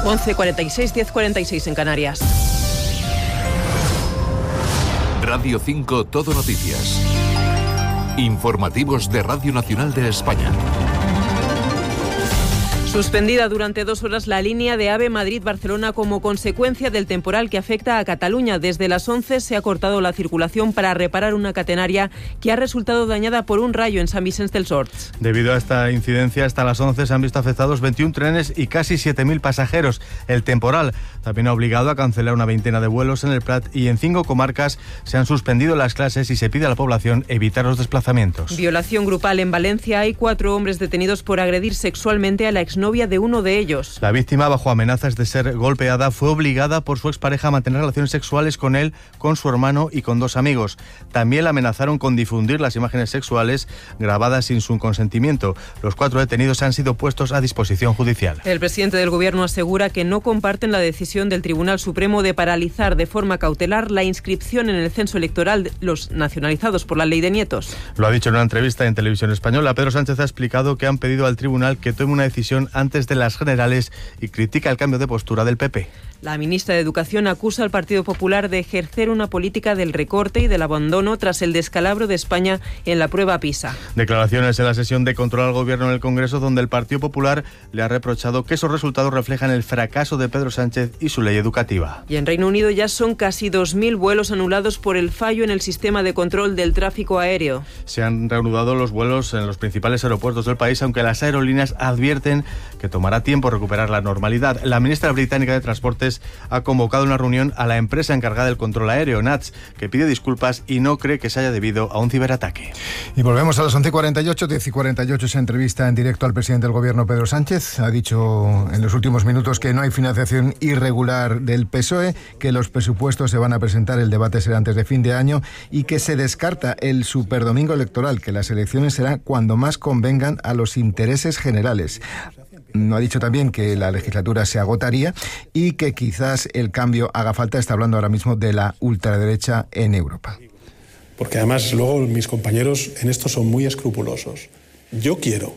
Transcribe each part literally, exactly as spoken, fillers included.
once cuarenta y seis, diez cuarenta y seis en Canarias. Radio cinco Todo Noticias. Informativos de Radio Nacional de España. Suspendida durante dos horas la línea de AVE Madrid-Barcelona como consecuencia del temporal que afecta a Cataluña. Desde las once se ha cortado la circulación para reparar una catenaria que ha resultado dañada por un rayo en Sant Vicenç dels Horts. Debido a esta incidencia, hasta las once se han visto afectados veintiún trenes y casi siete mil pasajeros. El temporal también ha obligado a cancelar una veintena de vuelos en el Prat y en cinco comarcas se han suspendido las clases y se pide a la población evitar los desplazamientos. Violación grupal en Valencia. Hay cuatro hombres detenidos por agredir sexualmente a la exnovia de uno de ellos. La víctima, bajo amenazas de ser golpeada, fue obligada por su expareja a mantener relaciones sexuales con él, con su hermano y con dos amigos. También la amenazaron con difundir las imágenes sexuales grabadas sin su consentimiento. Los cuatro detenidos han sido puestos a disposición judicial. El presidente del Gobierno asegura que no comparten la decisión del Tribunal Supremo de paralizar de forma cautelar la inscripción en el censo electoral de los nacionalizados por la ley de nietos. Lo ha dicho en una entrevista en Televisión Española. Pedro Sánchez ha explicado que han pedido al tribunal que tome una decisión antes de las generales y critica el cambio de postura del P P. La ministra de Educación acusa al Partido Popular de ejercer una política del recorte y del abandono tras el descalabro de España en la prueba PISA. Declaraciones en la sesión de control al Gobierno en el Congreso, donde el Partido Popular le ha reprochado que esos resultados reflejan el fracaso de Pedro Sánchez y su ley educativa. Y en Reino Unido ya son casi dos mil vuelos anulados por el fallo en el sistema de control del tráfico aéreo. Se han reanudado los vuelos en los principales aeropuertos del país, aunque las aerolíneas advierten que tomará tiempo recuperar la normalidad. La ministra británica de Transportes ha convocado una reunión a la empresa encargada del control aéreo, N A T S, que pide disculpas y no cree que se haya debido a un ciberataque. Y volvemos a las once cuarenta y ocho, diez y cuarenta y ocho, esa entrevista en directo al presidente del Gobierno, Pedro Sánchez. Ha dicho en los últimos minutos que no hay financiación irregular del P S O E, que los presupuestos se van a presentar, el debate será antes de fin de año y que se descarta el superdomingo electoral, que las elecciones serán cuando más convengan a los intereses generales. Ha dicho también que la legislatura se agotaría y que quizás el cambio haga falta. Está hablando ahora mismo de la ultraderecha en Europa. Porque además luego mis compañeros en esto son muy escrupulosos. Yo quiero,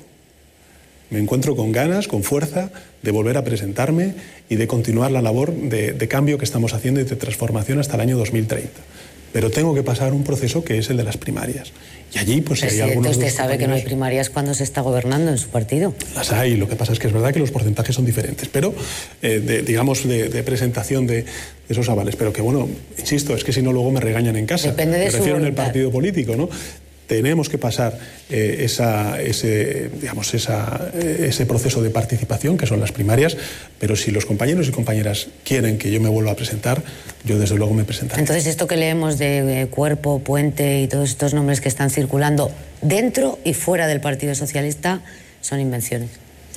me encuentro con ganas, con fuerza de volver a presentarme y de continuar la labor de, de cambio que estamos haciendo y de transformación hasta el año dos mil treinta. Pero tengo que pasar un proceso que es el de las primarias. Y allí, pues, Presidente, hay algunos... usted sabe que no hay primarias cuando se está gobernando en su partido. Las hay, lo que pasa es que es verdad que los porcentajes son diferentes, pero, eh, de, digamos, de, de presentación de, de esos avales. Pero que, bueno, insisto, es que si no luego me regañan en casa. Depende de me su refiero en el voluntad. partido político, ¿no? Tenemos que pasar eh, esa, ese, digamos, esa, eh, ese proceso de participación, que son las primarias, pero si los compañeros y compañeras quieren que yo me vuelva a presentar, yo desde luego me presentaré. Entonces, esto que leemos de eh, Cuerpo, Puente y todos estos nombres que están circulando dentro y fuera del Partido Socialista son invenciones.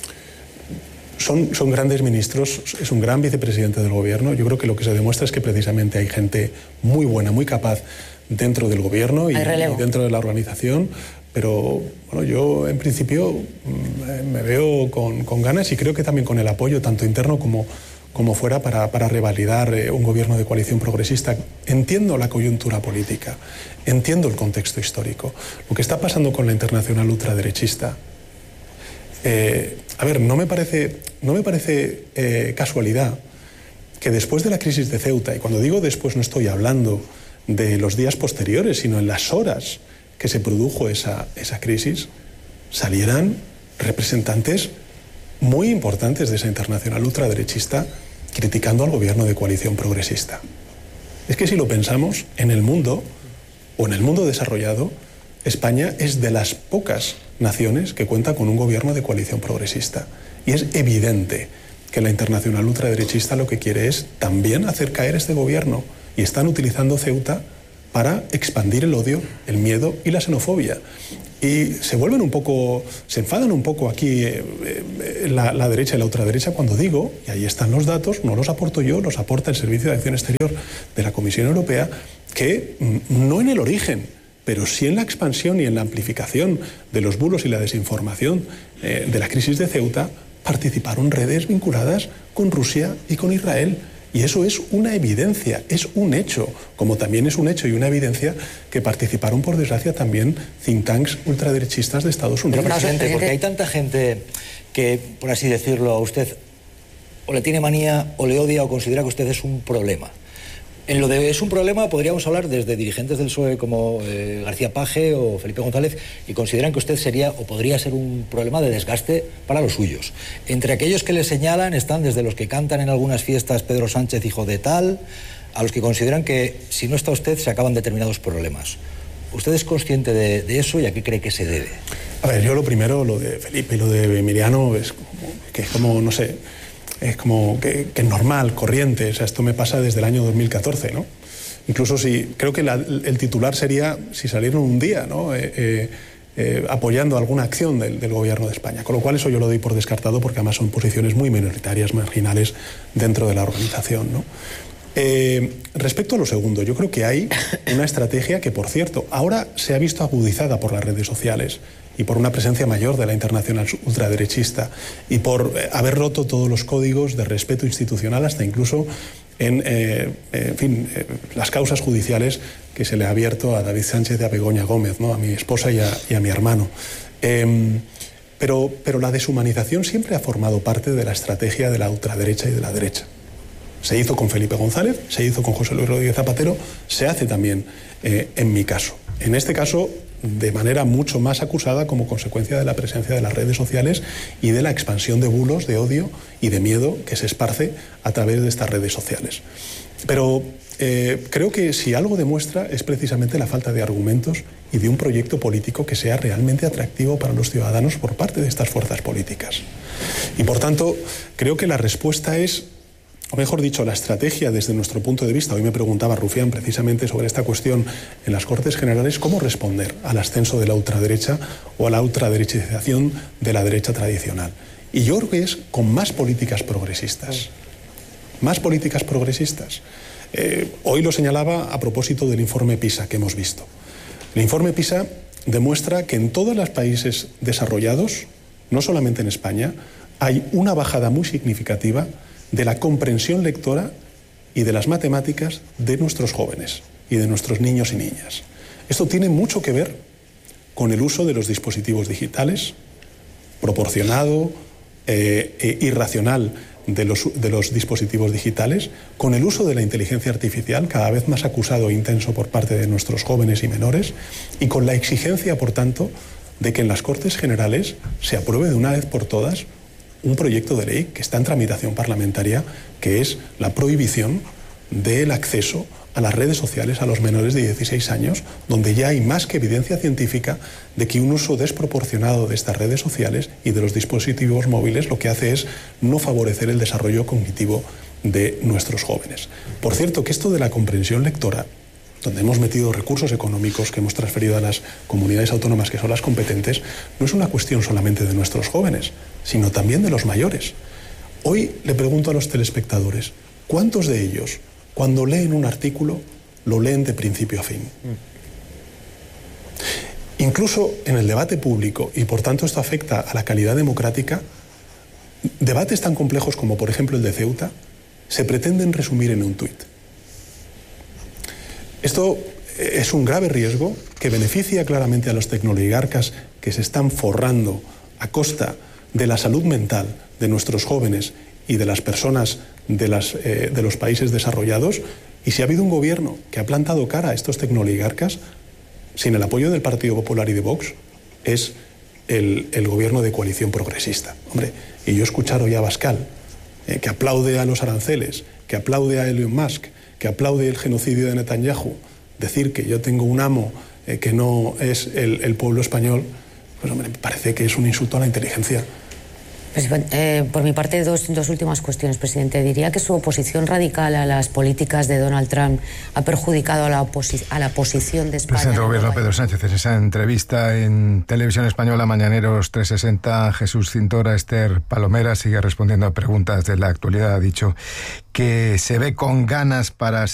Son, son grandes ministros, es un gran vicepresidente del Gobierno. Yo creo que lo que se demuestra es que precisamente hay gente muy buena, muy capaz dentro del Gobierno y, y dentro de la organización, pero bueno, yo en principio me veo con, con ganas y creo que también con el apoyo tanto interno como, como fuera para, para revalidar eh, un gobierno de coalición progresista. Entiendo la coyuntura política, entiendo el contexto histórico. Lo que está pasando con la internacional ultraderechista, eh, a ver, no me parece, no me parece eh, casualidad que después de la crisis de Ceuta, y cuando digo después no estoy hablando de los días posteriores, sino en las horas que se produjo esa, esa crisis, salieran representantes muy importantes de esa internacional ultraderechista criticando al gobierno de coalición progresista. Es que si lo pensamos, en el mundo, o en el mundo desarrollado, España es de las pocas naciones que cuenta con un gobierno de coalición progresista. Y es evidente que la internacional ultraderechista lo que quiere es también hacer caer este gobierno. Y están utilizando Ceuta para expandir el odio, el miedo y la xenofobia. Y se vuelven un poco, se enfadan un poco aquí eh, eh, la, la derecha y la ultraderecha cuando digo, y ahí están los datos, no los aporto yo, los aporta el Servicio de Acción Exterior de la Comisión Europea, que mm, no en el origen, pero sí en la expansión y en la amplificación de los bulos y la desinformación eh, de la crisis de Ceuta, participaron redes vinculadas con Rusia y con Israel. Y eso es una evidencia, es un hecho, como también es un hecho y una evidencia que participaron, por desgracia, también think tanks ultraderechistas de Estados Unidos. Pero, presidente, porque hay tanta gente que, por así decirlo, usted o le tiene manía, o le odia, o considera que usted es un problema. En lo de es un problema podríamos hablar desde dirigentes del P S O E como eh, García Paje o Felipe González, y consideran que usted sería o podría ser un problema de desgaste para los suyos. Entre aquellos que le señalan están desde los que cantan en algunas fiestas Pedro Sánchez hijo de tal, a los que consideran que si no está usted se acaban determinados problemas. ¿Usted es consciente de, de eso y a qué cree que se debe? A ver, yo lo primero, lo de Felipe y lo de Emiliano, es como, que es como, no sé, es como que, que es normal, corriente. O sea, esto me pasa desde el año dos mil catorce, ¿no? Incluso si, creo que la, el titular sería si salieron un día, ¿no? Eh, eh, eh, apoyando alguna acción del, del gobierno de España. Con lo cual eso yo lo doy por descartado, porque además son posiciones muy minoritarias, marginales dentro de la organización, ¿no? Eh, respecto a lo segundo, yo creo que hay una estrategia que, por cierto, ahora se ha visto agudizada por las redes sociales y por una presencia mayor de la internacional ultraderechista y por eh, haber roto todos los códigos de respeto institucional, hasta incluso en, eh, en fin, eh, las causas judiciales que se le ha abierto a David Sánchez y a Begoña Gómez, ¿no? A mi esposa y a, y a mi hermano. Eh, pero, pero la deshumanización siempre ha formado parte de la estrategia de la ultraderecha y de la derecha. Se hizo con Felipe González, se hizo con José Luis Rodríguez Zapatero, se hace también eh, en mi caso. En este caso, de manera mucho más acusada como consecuencia de la presencia de las redes sociales y de la expansión de bulos, de odio y de miedo que se esparce a través de estas redes sociales. Pero eh, creo que si algo demuestra es precisamente la falta de argumentos y de un proyecto político que sea realmente atractivo para los ciudadanos por parte de estas fuerzas políticas. Y por tanto, creo que la respuesta es, o mejor dicho, la estrategia desde nuestro punto de vista. Hoy me preguntaba Rufián precisamente sobre esta cuestión en las Cortes Generales, cómo responder al ascenso de la ultraderecha o a la ultraderechización de la derecha tradicional. Y yo creo que es con más políticas progresistas. Más políticas progresistas. Eh, hoy lo señalaba a propósito del informe PISA que hemos visto. El informe PISA demuestra que en todos los países desarrollados, no solamente en España, hay una bajada muy significativa de la comprensión lectora y de las matemáticas de nuestros jóvenes y de nuestros niños y niñas. Esto tiene mucho que ver con el uso de los dispositivos digitales, proporcionado, eh, e irracional de los, de los dispositivos digitales, con el uso de la inteligencia artificial, cada vez más acusado e intenso por parte de nuestros jóvenes y menores, y con la exigencia, por tanto, de que en las Cortes Generales se apruebe de una vez por todas un proyecto de ley que está en tramitación parlamentaria, que es la prohibición del acceso a las redes sociales a los menores de dieciséis años, donde ya hay más que evidencia científica de que un uso desproporcionado de estas redes sociales y de los dispositivos móviles lo que hace es no favorecer el desarrollo cognitivo de nuestros jóvenes. Por cierto, que esto de la comprensión lectora, donde hemos metido recursos económicos que hemos transferido a las comunidades autónomas que son las competentes, no es una cuestión solamente de nuestros jóvenes, sino también de los mayores. Hoy le pregunto a los telespectadores, ¿cuántos de ellos, cuando leen un artículo, lo leen de principio a fin? Mm. Incluso en el debate público, y por tanto esto afecta a la calidad democrática, debates tan complejos como por ejemplo el de Ceuta, se pretenden resumir en un tuit. Esto es un grave riesgo que beneficia claramente a los tecnoligarcas que se están forrando a costa de la salud mental de nuestros jóvenes y de las personas de, las, eh, de los países desarrollados. Y si ha habido un gobierno que ha plantado cara a estos tecnoligarcas, sin el apoyo del Partido Popular y de Vox, es el, el gobierno de coalición progresista. Hombre, y yo escuchar hoy a Abascal, eh, que aplaude a los aranceles, que aplaude a Elon Musk, que aplaude el genocidio de Netanyahu, decir que yo tengo un amo eh, que no es el, el pueblo español, pues hombre, me parece que es un insulto a la inteligencia. Pues, eh, por mi parte, dos, dos últimas cuestiones, presidente. Diría que su oposición radical a las políticas de Donald Trump ha perjudicado a la, oposi a la posición de España. Presidente del Gobierno Pedro Sánchez, en esa entrevista en Televisión Española, Mañaneros trescientos sesenta, Jesús Cintora, Esther Palomera sigue respondiendo a preguntas de la actualidad. Ha dicho que se ve con ganas para